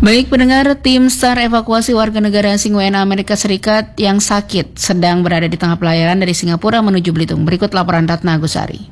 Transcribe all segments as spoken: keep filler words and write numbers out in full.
Baik pendengar, tim SAR evakuasi warga negara asing W N A Amerika Serikat yang sakit sedang berada di tengah pelayaran dari Singapura menuju Belitung. Berikut laporan Ratna Agusari.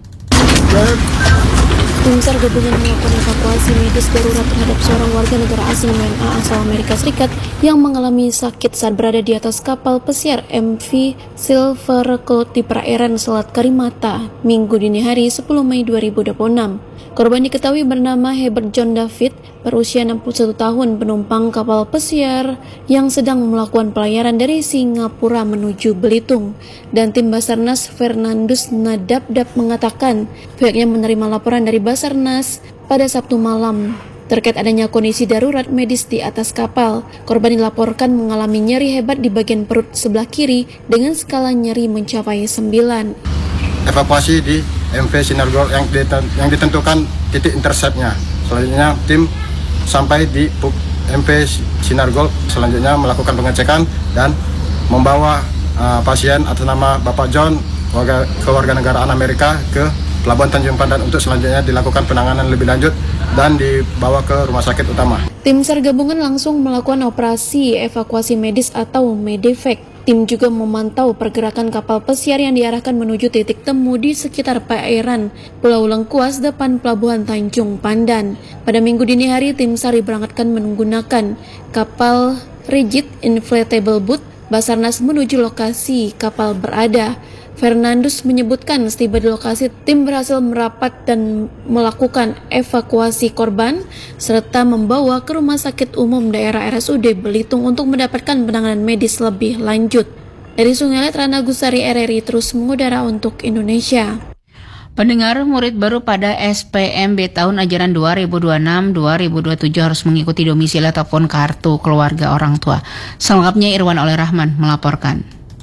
Tim SAR gabungan melakukan evakuasi medis darurat terhadap seorang warga negara asing W N A asal Amerika Serikat yang mengalami sakit saat berada di atas kapal pesiar M V Silver Cloud di perairan Selat Karimata, Minggu dini hari sepuluh Mei dua ribu dua puluh enam. Korban diketahui bernama Herbert John David, berusia enam puluh satu tahun, penumpang kapal pesiar yang sedang melakukan pelayaran dari Singapura menuju Belitung. Dan tim Basarnas Fernandus Nadabdab mengatakan pihaknya menerima laporan dari Basarnas pada Sabtu malam terkait adanya kondisi darurat medis di atas kapal. Korban dilaporkan mengalami nyeri hebat di bagian perut sebelah kiri dengan skala nyeri mencapai sembilan. Evakuasi di M V Sinar Gold yang, diten- yang ditentukan titik interceptnya. Selanjutnya tim sampai di M V Sinar Gold, selanjutnya melakukan pengecekan dan membawa uh, pasien atas nama Bapak John warga kewarganegaraan Amerika ke Pelabuhan Tanjung Pandan untuk selanjutnya dilakukan penanganan lebih lanjut dan dibawa ke rumah sakit utama. Tim SAR gabungan langsung melakukan operasi evakuasi medis atau medevac. Tim juga memantau pergerakan kapal pesiar yang diarahkan menuju titik temu di sekitar perairan Pulau Lengkuas depan Pelabuhan Tanjung Pandan. Pada minggu dini hari, tim SAR diberangkatkan menggunakan kapal rigid inflatable boat Basarnas menuju lokasi kapal berada. Fernandus menyebutkan setiba di lokasi, tim berhasil merapat dan melakukan evakuasi korban serta membawa ke Rumah Sakit Umum Daerah R S U D Belitung untuk mendapatkan penanganan medis lebih lanjut. Dari Sungai Let, Ratna Agusari, R R I terus mengudara untuk Indonesia. Pendengar, murid baru pada S P M B tahun ajaran dua ribu dua puluh enam dua ribu dua puluh tujuh harus mengikuti domisili ataupun kartu keluarga orang tua. Selengkapnya Irwan Oleh Rahman melaporkan.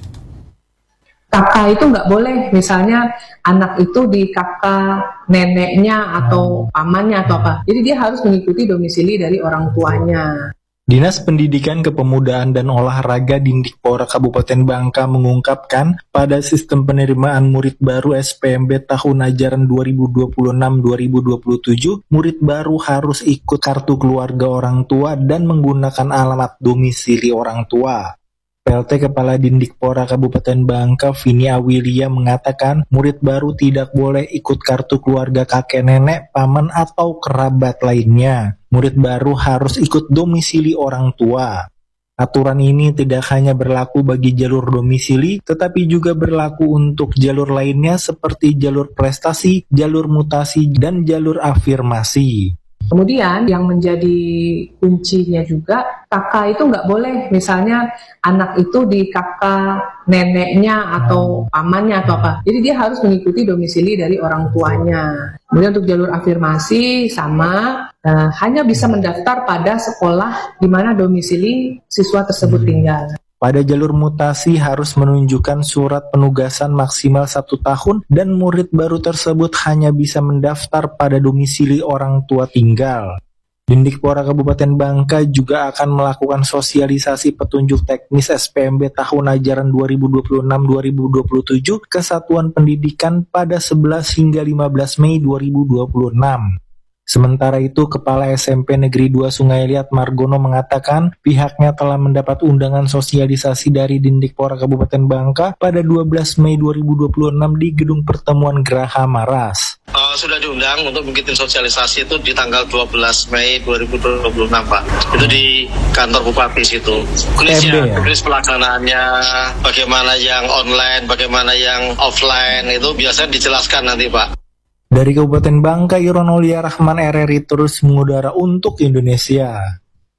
Kakak itu nggak boleh, misalnya anak itu di kakak neneknya atau pamannya atau apa. Jadi dia harus mengikuti domisili dari orang tuanya. Dinas Pendidikan Kepemudaan dan Olahraga Dindikpora Kabupaten Bangka mengungkapkan pada sistem penerimaan murid baru S P M B tahun ajaran dua ribu dua puluh enam dua ribu dua puluh tujuh, murid baru harus ikut kartu keluarga orang tua dan menggunakan alamat domisili orang tua. P L T Kepala Dindikpora Kabupaten Bangka, Vini Awilia, mengatakan murid baru tidak boleh ikut kartu keluarga kakek nenek, paman, atau kerabat lainnya. Murid baru harus ikut domisili orang tua. Aturan ini tidak hanya berlaku bagi jalur domisili, tetapi juga berlaku untuk jalur lainnya seperti jalur prestasi, jalur mutasi, dan jalur afirmasi. Kemudian yang menjadi kuncinya juga, kakak itu nggak boleh, misalnya anak itu di kakak neneknya atau pamannya atau apa. Jadi dia harus mengikuti domisili dari orang tuanya. Kemudian untuk jalur afirmasi sama, eh, hanya bisa mendaftar pada sekolah di mana domisili siswa tersebut tinggal. Pada jalur mutasi harus menunjukkan surat penugasan maksimal satu tahun dan murid baru tersebut hanya bisa mendaftar pada domisili orang tua tinggal. Dindikpora Kabupaten Bangka juga akan melakukan sosialisasi petunjuk teknis S P M B tahun ajaran dua ribu dua puluh enam dua ribu dua puluh tujuh ke Satuan Pendidikan pada sebelas hingga lima belas Mei dua ribu dua puluh enam. Sementara itu, Kepala S M P Negeri dua Sungai Liat Margono mengatakan pihaknya telah mendapat undangan sosialisasi dari Dindikpora Kabupaten Bangka pada dua belas Mei dua ribu dua puluh enam di Gedung Pertemuan Geraha Maras. Uh, sudah diundang untuk bikin sosialisasi itu di tanggal dua belas Mei dua ribu dua puluh enam, Pak. Itu di kantor Bupati situ. Tulisnya, tulis pelaksanaannya, bagaimana yang online, bagaimana yang offline, itu biasanya dijelaskan nanti, Pak. Dari Kabupaten Bangka, Irwan Oleh Rahman, R R I terus mengudara untuk Indonesia.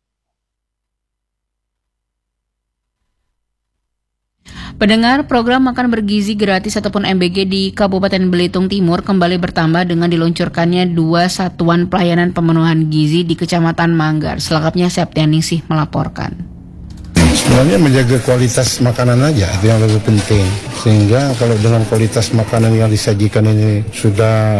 Pendengar, program makan bergizi gratis ataupun M B G di Kabupaten Belitung Timur kembali bertambah dengan diluncurkannya dua satuan pelayanan pemenuhan gizi di Kecamatan Manggar. Selengkapnya Septianingsih melaporkan. Sebenarnya menjaga kualitas makanan aja itu yang lebih penting, sehingga kalau dengan kualitas makanan yang disajikan ini sudah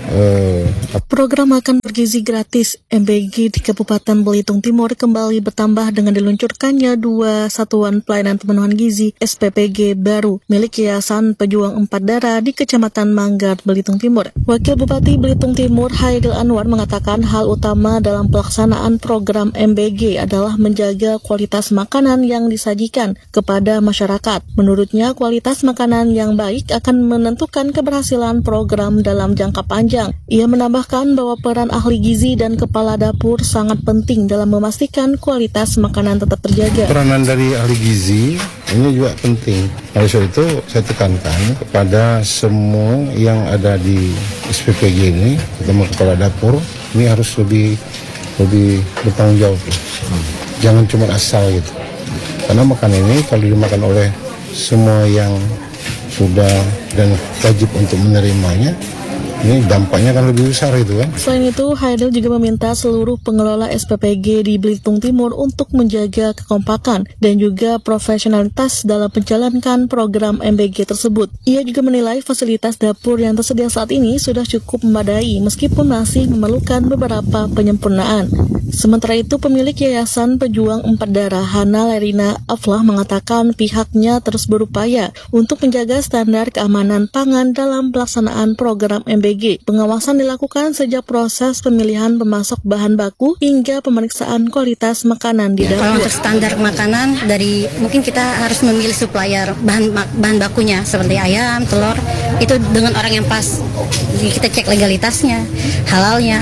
eh, Program makan bergizi gratis M B G di Kabupaten Belitung Timur kembali bertambah dengan diluncurkannya dua satuan pelayanan pemenuhan gizi S P P G baru milik Yayasan Pejuang Empat Darah di Kecamatan Manggar, Belitung Timur. Wakil Bupati Belitung Timur Haidil Anwar mengatakan hal utama dalam pelaksanaan program M B G adalah menjaga kualitas makanan yang disajikan kepada masyarakat. Menurutnya, kualitas makanan yang baik akan menentukan keberhasilan program dalam jangka panjang. Ia menambahkan bahwa peran ahli gizi dan kepala dapur sangat penting dalam memastikan kualitas makanan tetap terjaga. peranan dari ahli gizi ini juga penting. Oleh sebab itu saya tekankan kepada semua yang ada di S P P G ini, terutama kepala dapur, ini harus lebih lebih bertanggung jawab. Jangan cuma asal gitu. Karena makanan ini kalau dimakan oleh semua yang sudah dan wajib untuk menerimanya, ini dampaknya akan lebih besar itu kan. Selain itu, Haidil juga meminta seluruh pengelola S P P G di Belitung Timur untuk menjaga kekompakan dan juga profesionalitas dalam menjalankan program M B G tersebut. Ia juga menilai fasilitas dapur yang tersedia saat ini sudah cukup memadai meskipun masih memerlukan beberapa penyempurnaan. Sementara itu, pemilik Yayasan Pejuang Empat Darah Hana Lerina Aflah mengatakan pihaknya terus berupaya untuk menjaga standar keamanan pangan dalam pelaksanaan program M B G. Pengawasan dilakukan sejak proses pemilihan pemasok bahan baku hingga pemeriksaan kualitas makanan di dapur. Kalau untuk standar makanan, dari mungkin kita harus memilih supplier bahan bahan bakunya seperti ayam, telur, itu dengan orang yang pas. Jadi kita cek legalitasnya, halalnya,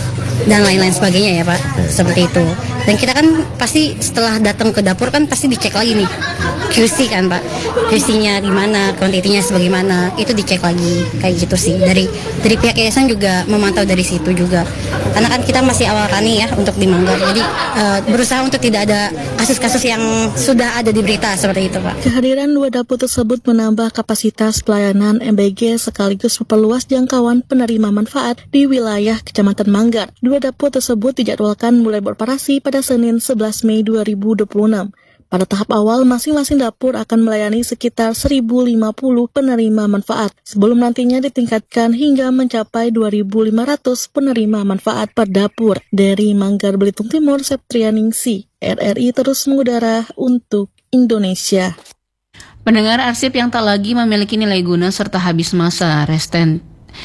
dan lain-lain sebagainya ya Pak, seperti itu. Dan kita kan pasti setelah datang ke dapur kan pasti dicek lagi nih Q C kan Pak, Q C-nya di mana, kuantitinya sebagaimana, itu dicek lagi kayak gitu sih. Dari dari pihak yayasan juga memantau dari situ juga, karena kan kita masih awal running ya untuk di Manggar, jadi uh, berusaha untuk tidak ada kasus-kasus yang sudah ada di berita seperti itu Pak. Kehadiran dua dapur tersebut menambah kapasitas pelayanan M B G sekaligus memperluas jangkauan penerima manfaat di wilayah Kecamatan Manggar. Dua dapur tersebut dijadwalkan mulai beroperasi pada Senin sebelas Mei dua ribu dua puluh enam. Pada tahap awal, masing-masing dapur akan melayani sekitar seribu lima puluh penerima manfaat, sebelum nantinya ditingkatkan hingga mencapai dua ribu lima ratus penerima manfaat per dapur. Dari Manggar, Belitung Timur, Septrianingsi, R R I terus mengudara untuk Indonesia. Pendengar, arsip yang tak lagi memiliki nilai guna serta habis masa resten,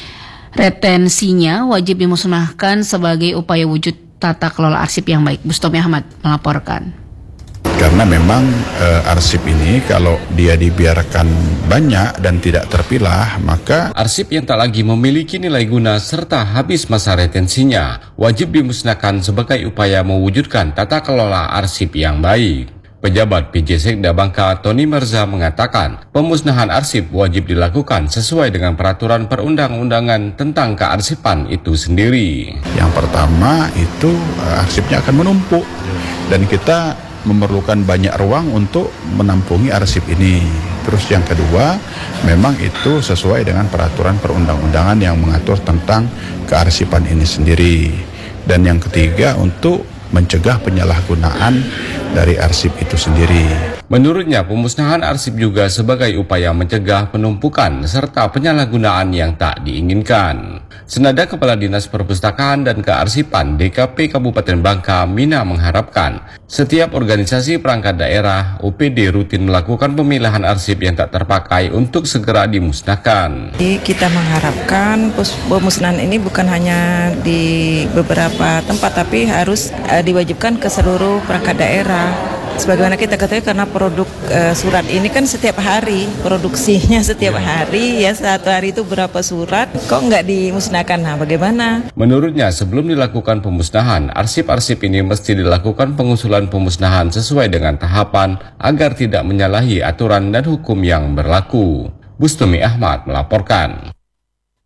retensinya wajib dimusnahkan sebagai upaya wujud tata kelola arsip yang baik. Bustomi Ahmad melaporkan. Karena memang e, arsip ini kalau dia dibiarkan banyak dan tidak terpilah, maka arsip yang tak lagi memiliki nilai guna serta habis masa retensinya wajib dimusnahkan sebagai upaya mewujudkan tata kelola arsip yang baik. Pejabat P J Sekda Bangka Tony Merza mengatakan pemusnahan arsip wajib dilakukan sesuai dengan peraturan perundang-undangan tentang kearsipan itu sendiri. Yang pertama itu e, arsipnya akan menumpuk dan kita memerlukan banyak ruang untuk menampungi arsip ini. Terus yang kedua, memang itu sesuai dengan peraturan perundang-undangan yang mengatur tentang kearsipan ini sendiri. Dan yang ketiga, untuk mencegah penyalahgunaan dari arsip itu sendiri. Menurutnya, pemusnahan arsip juga sebagai upaya mencegah penumpukan serta penyalahgunaan yang tak diinginkan. Senada Kepala Dinas Perpustakaan dan Kearsipan D K P Kabupaten Bangka, Mina, mengharapkan setiap organisasi perangkat daerah O P D rutin melakukan pemilahan arsip yang tak terpakai untuk segera dimusnahkan. Jadi kita mengharapkan pemusnahan ini bukan hanya di beberapa tempat, tapi harus uh, diwajibkan ke seluruh perangkat daerah. Sebagaimana kita ketahui, karena produk uh, surat ini kan setiap hari, produksinya setiap hari, ya satu hari itu berapa surat, kok nggak dimusnahkan, nah bagaimana? Menurutnya, sebelum dilakukan pemusnahan, arsip-arsip ini mesti dilakukan pengusulan pemusnahan sesuai dengan tahapan agar tidak menyalahi aturan dan hukum yang berlaku. Bustomi Ahmad melaporkan.